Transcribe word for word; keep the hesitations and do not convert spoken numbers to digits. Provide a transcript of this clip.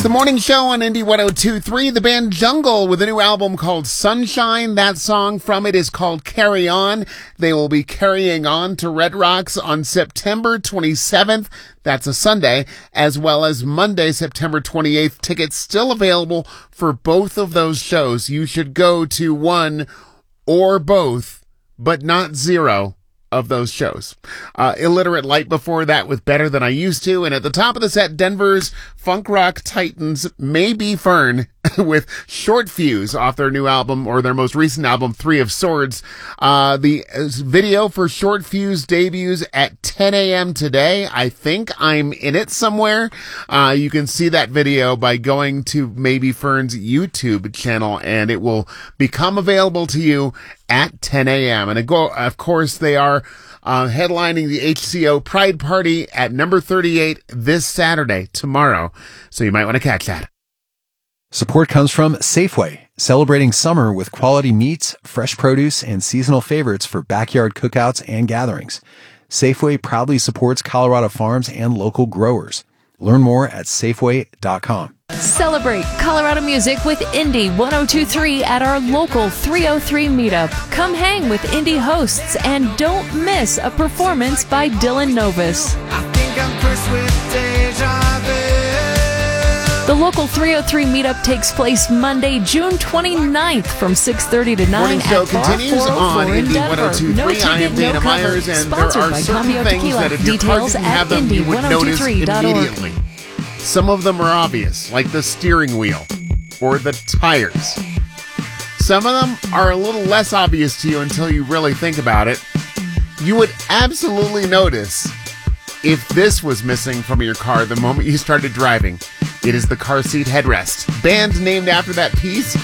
The morning show on Indie one oh two point three. The band Jungle with a new album called Sunshine. That song from it is called Carry On. They will be carrying on to Red Rocks on September twenty-seventh. That's a Sunday, as well as Monday, September twenty-eighth. Tickets still available for both of those shows. You should go to one or both, but not zero of those shows. Uh, Illiterate Light before that with Better Than I Used To. And at the top of the set, Denver's funk rock titans Maybe Fern with Short Fuse off their new album, or their most recent album, Three of Swords. Uh, the video for Short Fuse debuts at ten a.m. today. I think I'm in it somewhere. Uh, you can see that video by going to Maybe Fern's YouTube channel, and it will become available to you at ten a.m. And of course, they are uh, headlining the H C O Pride Party at number thirty-eight this Saturday, tomorrow. So you might want to catch that. Support comes from Safeway, celebrating summer with quality meats, fresh produce, and seasonal favorites for backyard cookouts and gatherings. Safeway proudly supports Colorado farms and local growers. Learn more at Safeway dot com. Celebrate Colorado music with Indie one oh two point three at our local three oh three meetup. Come hang with Indie hosts and don't miss a performance by Dylan Novus. I think I'm cursed with deja vu. The local three oh three meetup takes place Monday, June twenty-ninth from six thirty to nine Morning show at Bar continues four oh on four in Indie one oh Denver. two point No three. I am ticket, Dana no cover. Myers, and there Sponsored are by certain Cambio things Tequila. that if your car Details didn't at have them, you indie would one oh two notice three dot org. immediately. Some of them are obvious, like the steering wheel or the tires. Some of them are a little less obvious to you until you really think about it. You would absolutely notice if this was missing from your car the moment you started driving. It is the car seat headrest. Band named after that piece